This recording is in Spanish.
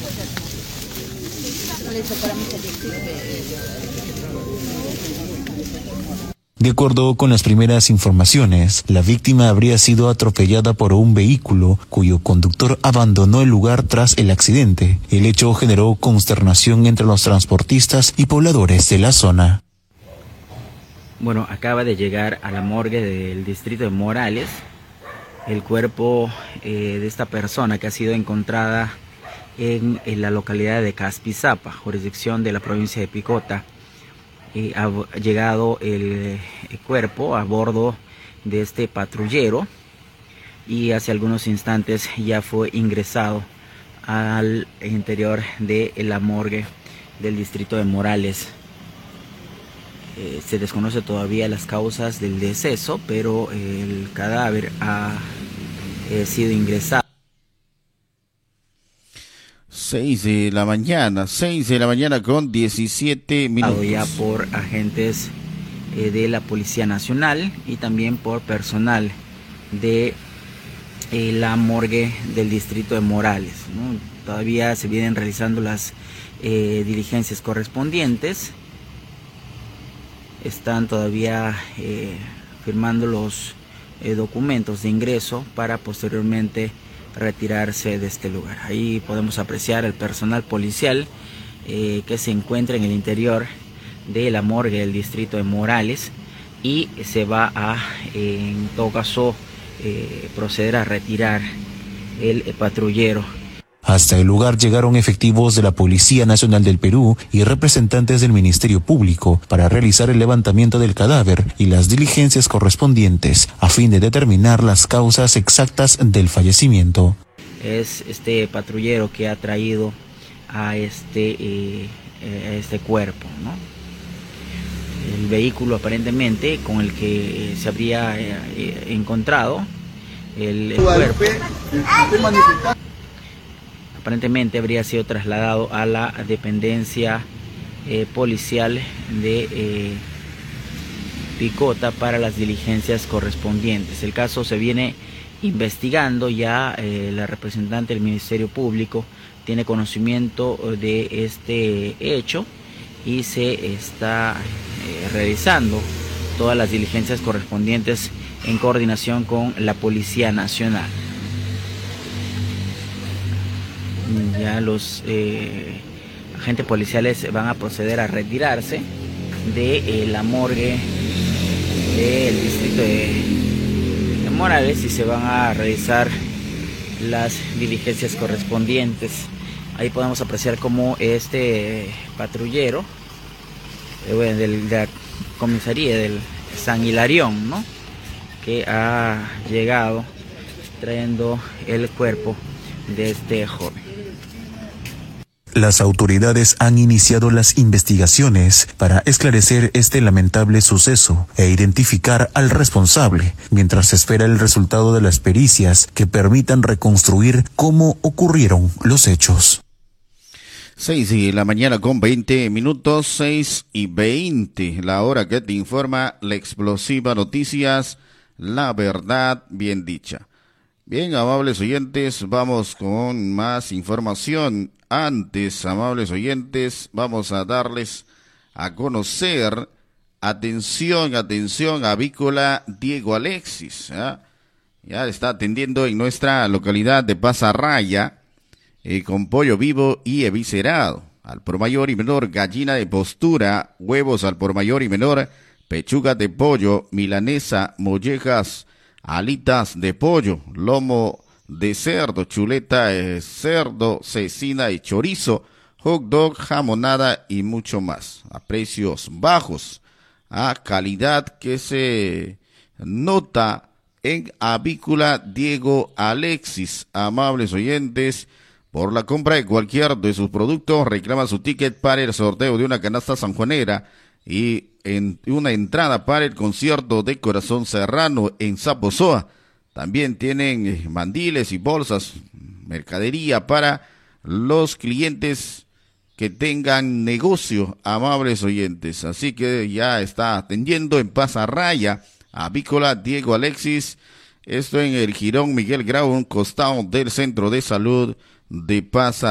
De acuerdo con las primeras informaciones, la víctima habría sido atropellada por un vehículo cuyo conductor abandonó el lugar tras el accidente. El hecho generó consternación entre los transportistas y pobladores de la zona. Bueno, acaba de llegar a la morgue del distrito de Morales el cuerpo de esta persona que ha sido encontrada en la localidad de Caspizapa, jurisdicción de la provincia de Picota. Ha llegado el cuerpo a bordo de este patrullero y hace algunos instantes ya fue ingresado al interior de la morgue del distrito de Morales. Se desconoce todavía las causas del deceso, pero el cadáver ha sido ingresado. 6 de la mañana con 17 minutos. Ya por agentes de la Policía Nacional y también por personal de la morgue del distrito de Morales, ¿no? Todavía se vienen realizando las diligencias correspondientes. Están todavía firmando los documentos de ingreso para posteriormente retirarse de este lugar. Ahí podemos apreciar el personal policial que se encuentra en el interior de la morgue del distrito de Morales y se va a, en todo caso, proceder a retirar el patrullero. Hasta el lugar llegaron efectivos de la Policía Nacional del Perú y representantes del Ministerio Público para realizar el levantamiento del cadáver y las diligencias correspondientes a fin de determinar las causas exactas del fallecimiento. Es este patrullero que ha traído a este cuerpo, ¿no? El vehículo aparentemente con el que se habría encontrado el cuerpo aparentemente habría sido trasladado a la dependencia policial de Picota para las diligencias correspondientes. El caso se viene investigando, ya la representante del Ministerio Público tiene conocimiento de este hecho y se está realizando todas las diligencias correspondientes en coordinación con la Policía Nacional. Ya los agentes policiales van a proceder a retirarse de la morgue del distrito de Morales y se van a realizar las diligencias correspondientes. Ahí podemos apreciar cómo este patrullero de la comisaría del San Hilarión, ¿no?, que ha llegado trayendo el cuerpo de este joven. Las autoridades han iniciado las investigaciones para esclarecer este lamentable suceso e identificar al responsable, mientras se espera el resultado de las pericias que permitan reconstruir cómo ocurrieron los hechos. 6 de la mañana con 20 minutos, 6:20, la hora que te informa la explosiva noticias, la verdad bien dicha. Bien, amables oyentes, vamos con más información. Antes, amables oyentes, vamos a darles a conocer, atención, avícola Diego Alexis, ¿eh? Ya está atendiendo en nuestra localidad de Pasarraya, con pollo vivo y eviscerado, al por mayor y menor, gallina de postura, huevos al por mayor y menor, pechuga de pollo, milanesa, mollejas, alitas de pollo, lomo de cerdo, chuleta de cerdo, cecina y chorizo, hot dog, jamonada y mucho más, a precios bajos, a calidad que se nota en Avícola Diego Alexis. Amables oyentes, por la compra de cualquier de sus productos, reclama su ticket para el sorteo de una canasta sanjuanera y en una entrada para el concierto de Corazón Serrano en Saposoa. También tienen mandiles y bolsas, mercadería para los clientes que tengan negocio, amables oyentes. Así que ya está atendiendo en Pasarraya, Avícola Diego Alexis. Esto en el Jirón Miguel Grau, un costado del Centro de Salud de Pasarraya.